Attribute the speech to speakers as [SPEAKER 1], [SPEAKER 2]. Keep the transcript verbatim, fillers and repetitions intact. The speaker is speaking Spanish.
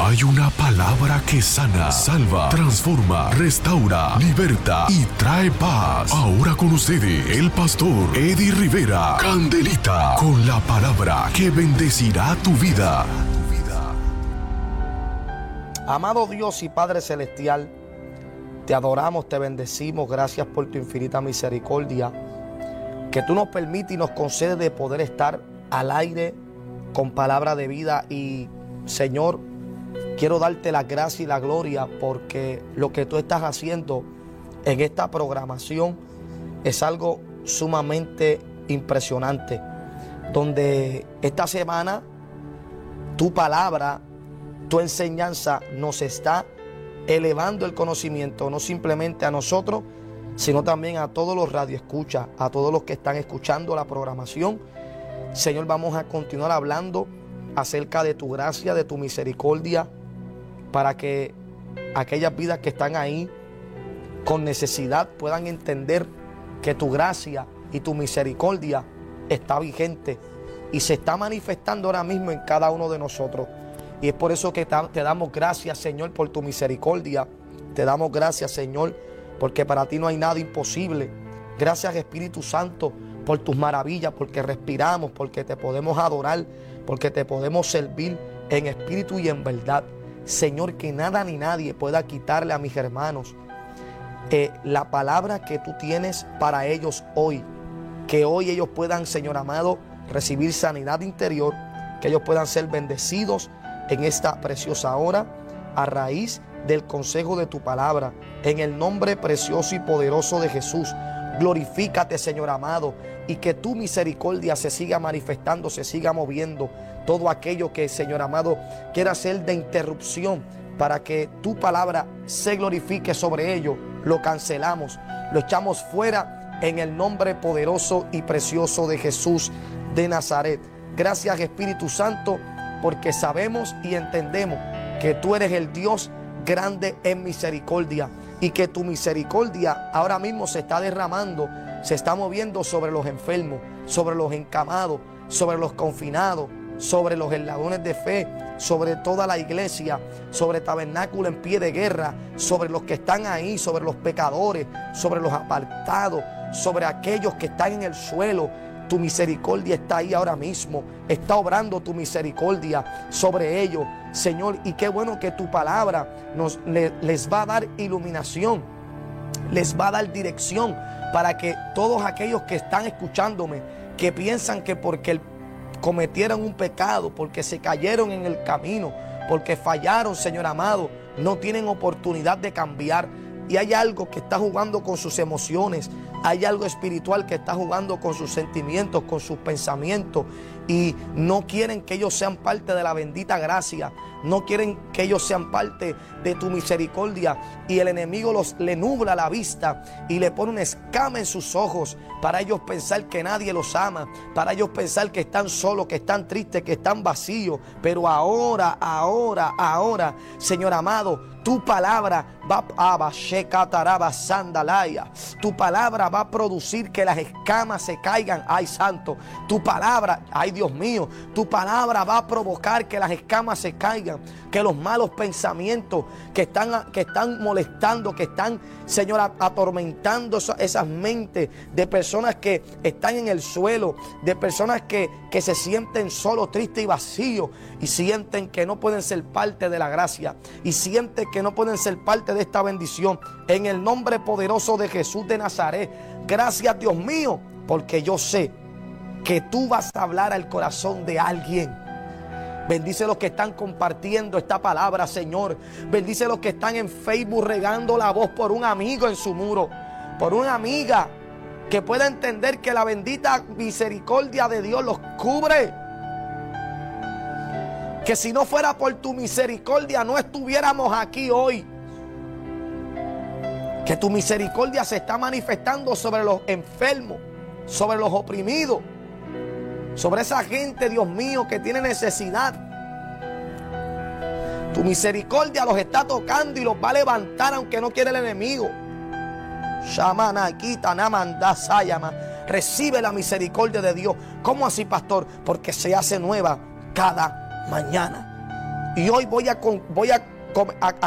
[SPEAKER 1] Hay una palabra que sana, salva, transforma, restaura, liberta y trae paz. Ahora con ustedes, el pastor Eddie Rivera, Candelita, con la palabra que bendecirá tu vida.
[SPEAKER 2] Amado Dios y Padre Celestial, te adoramos, te bendecimos. Gracias por tu infinita misericordia que tú nos permites y nos concedes de poder estar al aire con palabra de vida. Y Señor, quiero darte la gracia y la gloria porque lo que tú estás haciendo en esta programación es algo sumamente impresionante, donde esta semana tu palabra, tu enseñanza nos está elevando el conocimiento, no simplemente a nosotros, sino también a todos los radioescuchas, a todos los que están escuchando la programación. Señor, vamos a continuar hablando acerca de tu gracia, de tu misericordia, para que aquellas vidas que están ahí con necesidad puedan entender que tu gracia y tu misericordia está vigente y se está manifestando ahora mismo en cada uno de nosotros. Y es por eso que te damos gracias, Señor, por tu misericordia. Te damos gracias, Señor, porque para ti no hay nada imposible. Gracias, Espíritu Santo, por tus maravillas, porque respiramos, porque te podemos adorar, porque te podemos servir en espíritu y en verdad. Señor, que nada ni nadie pueda quitarle a mis hermanos eh, la palabra que tú tienes para ellos hoy. Que hoy ellos puedan, Señor amado, recibir sanidad interior, que ellos puedan ser bendecidos en esta preciosa hora a raíz del consejo de tu palabra. En el nombre precioso y poderoso de Jesús, glorifícate, Señor amado, y que tu misericordia se siga manifestando, se siga moviendo. Todo aquello que, Señor amado, quiera ser de interrupción para que tu palabra se glorifique sobre ello, lo cancelamos, lo echamos fuera en el nombre poderoso y precioso de Jesús de Nazaret. Gracias, Espíritu Santo, porque sabemos y entendemos que tú eres el Dios grande en misericordia y que tu misericordia ahora mismo se está derramando, se está moviendo sobre los enfermos, sobre los encamados, sobre los confinados, sobre los eslabones de fe, sobre toda la iglesia, sobre Tabernáculo en Pie de Guerra, sobre los que están ahí, sobre los pecadores, sobre los apartados, sobre aquellos que están en el suelo. Tu misericordia está ahí ahora mismo. Está obrando tu misericordia sobre ellos, Señor. Y qué bueno que tu palabra nos, le, les va a dar iluminación, les va a dar dirección para que todos aquellos que están escuchándome, que piensan que porque el, cometieron un pecado, porque se cayeron en el camino, porque fallaron, Señor amado, no tienen oportunidad de cambiar. Y hay algo que está jugando con sus emociones. Hay algo espiritual que está jugando con sus sentimientos, con sus pensamientos. Y no quieren que ellos sean parte de la bendita gracia. No quieren que ellos sean parte de tu misericordia. Y el enemigo los, le nubla la vista y le pone una escama en sus ojos para ellos pensar que nadie los ama. Para ellos pensar que están solos, que están tristes, que están vacíos. Pero ahora, ahora, ahora, Señor amado, tu palabra va a Tu palabra va a producir que las escamas se caigan. Ay, santo. Tu palabra, ay, Dios mío, tu palabra va a provocar que las escamas se caigan, que los malos pensamientos que están, que están molestando, que están, Señor, atormentando esas mentes de personas que están en el suelo, de personas que, que se sienten solos, tristes y vacíos, y sienten que no pueden ser parte de la gracia, y sienten que no pueden ser parte de esta bendición. En el nombre poderoso de Jesús de Nazaret, gracias, Dios mío, porque yo sé que tú vas a hablar al corazón de alguien. Bendice a los que están compartiendo esta palabra, Señor. Bendice a los que están en Facebook regando la voz por un amigo en su muro, por una amiga que pueda entender que la bendita misericordia de Dios los cubre. Que si no fuera por tu misericordia no estuviéramos aquí hoy. Que tu misericordia se está manifestando sobre los enfermos, sobre los oprimidos, sobre esa gente, Dios mío, que tiene necesidad. Tu misericordia los está tocando y los va a levantar aunque no quiera el enemigo. Recibe la misericordia de Dios. ¿Cómo así, pastor? Porque se hace nueva cada mañana. Y hoy voy a, voy a, a, a